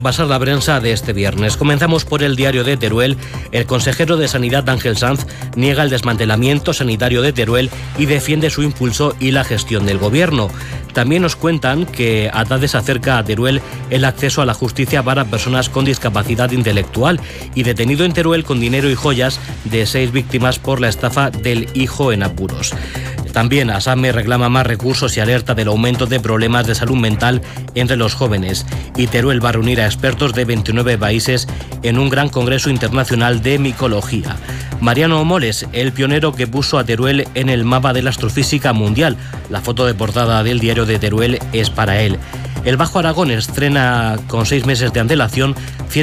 Basar la prensa de este viernes. Comenzamos por el diario de Teruel. El consejero de Sanidad, Ángel Sanz, niega el desmantelamiento sanitario de Teruel y defiende su impulso y la gestión del gobierno. También nos cuentan que Atades acerca a Teruel el acceso a la justicia para personas con discapacidad intelectual y detenido en Teruel con dinero y joyas de 6 víctimas por la estafa del hijo en apuros. También Asame reclama más recursos y alerta del aumento de problemas de salud mental entre los jóvenes. Y Teruel va a reunir a expertos de 29 países en un gran congreso internacional de micología. Mariano Moles, el pionero que puso a Teruel en el mapa de la astrofísica mundial. La foto de portada del diario de Teruel es para él. El Bajo Aragón estrena con 6 meses de antelación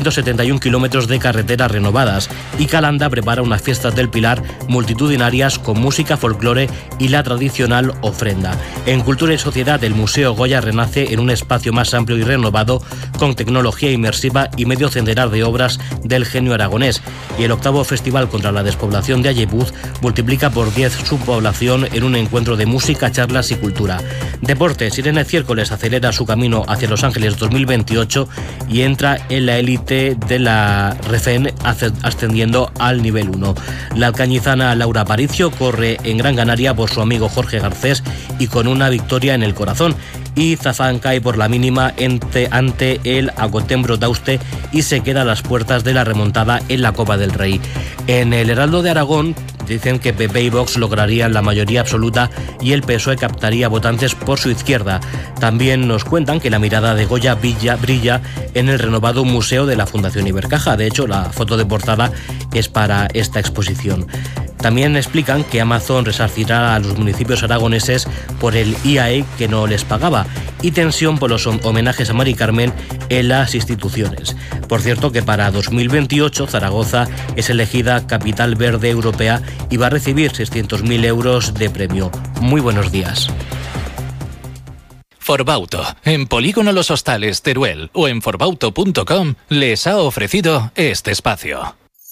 171 kilómetros de carreteras renovadas y Calanda prepara unas fiestas del Pilar multitudinarias con música, folclore y la tradicional ofrenda. En Cultura y Sociedad, el Museo Goya renace en un espacio más amplio y renovado con tecnología inmersiva y medio centenar de obras del genio aragonés. Y el 8º Festival contra la Despoblación de Ayebuz multiplica por 10 su población en un encuentro de música, charlas y cultura. Deportes, Irene Ciércoles acelera su camino hacia Los Ángeles 2028 y entra en la élite de la REFEN ascendiendo al nivel 1. La alcañizana Laura Aparicio corre en Gran Canaria por su amigo Jorge Garcés y con una victoria en el corazón. Y Zafán cae por la mínima ante el Acotembro Dauste y se queda a las puertas de la remontada en la Copa del Rey. En el Heraldo de Aragón dicen que PP y Vox lograrían la mayoría absoluta y el PSOE captaría votantes por su izquierda. También nos cuentan que la mirada de Goya brilla en el renovado Museo de la Fundación Ibercaja. De hecho, la foto de portada es para esta exposición. También explican que Amazon resarcirá a los municipios aragoneses por el IAE que no les pagaba y tensión por los homenajes a Mari Carmen en las instituciones. Por cierto que para 2028 Zaragoza es elegida Capital Verde Europea y va a recibir 600.000 euros de premio. Muy buenos días. Forbauto, en Polígono Los Hostales, Teruel o en forbauto.com les ha ofrecido este espacio.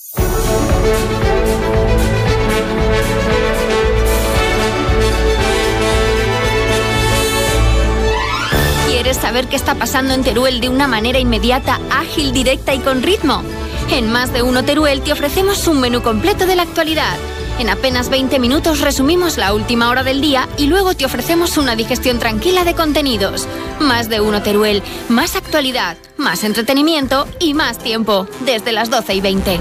¿Quieres saber qué está pasando en Teruel de una manera inmediata, ágil, directa y con ritmo? En Más de Uno Teruel te ofrecemos un menú completo de la actualidad. En apenas 20 minutos resumimos la última hora del día y luego te ofrecemos una digestión tranquila de contenidos. Más de Uno Teruel, más actualidad, más entretenimiento y más tiempo, desde las 12:20.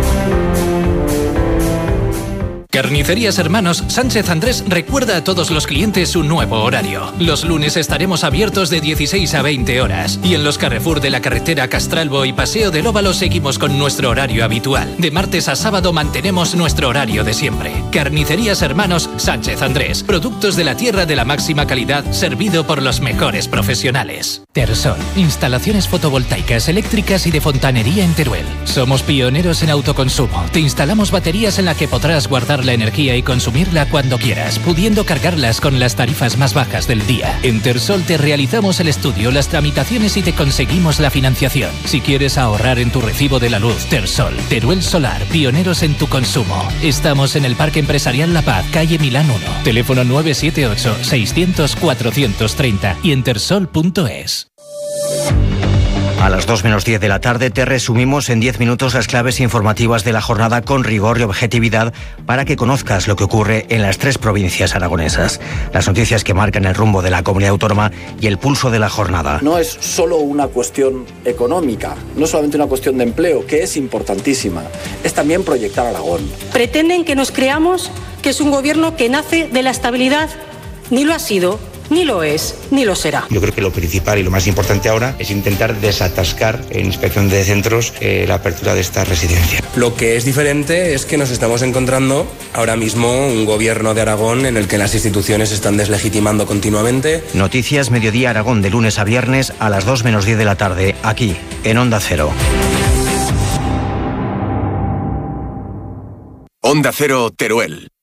Carnicerías Hermanos Sánchez Andrés recuerda a todos los clientes su nuevo horario. Los lunes estaremos abiertos de 16 a 20 horas y en los Carrefour de la carretera Castralbo y Paseo del Óvalo seguimos con nuestro horario habitual. De martes a sábado mantenemos nuestro horario de siempre. Carnicerías Hermanos Sánchez Andrés. Productos de la tierra de la máxima calidad, servido por los mejores profesionales. Tersol. Instalaciones fotovoltaicas, eléctricas y de fontanería en Teruel. Somos pioneros en autoconsumo. Te instalamos baterías en las que podrás guardar la energía y consumirla cuando quieras, pudiendo cargarlas con las tarifas más bajas del día. En Tersol te realizamos el estudio, las tramitaciones y te conseguimos la financiación. Si quieres ahorrar en tu recibo de la luz, Tersol. Teruel Solar, pioneros en tu consumo. Estamos en el Parque Empresarial La Paz, calle Milán 1. Teléfono 978 600 430 y en tersol.es. A las 2 menos 10 de la tarde te resumimos en 10 minutos las claves informativas de la jornada con rigor y objetividad para que conozcas lo que ocurre en las 3 provincias aragonesas. Las noticias que marcan el rumbo de la comunidad autónoma y el pulso de la jornada. No es solo una cuestión económica, no es solamente una cuestión de empleo, que es importantísima, es también proyectar Aragón. Pretenden que nos creamos que es un gobierno que nace de la estabilidad, ni lo ha sido, ni lo es, ni lo será. Yo creo que lo principal y lo más importante ahora es intentar desatascar en inspección de centros la apertura de esta residencia. Lo que es diferente es que nos estamos encontrando ahora mismo un gobierno de Aragón en el que las instituciones se están deslegitimando continuamente. Noticias Mediodía Aragón de lunes a viernes a las 2 menos 10 de la tarde, aquí, en Onda Cero. Onda Cero, Teruel.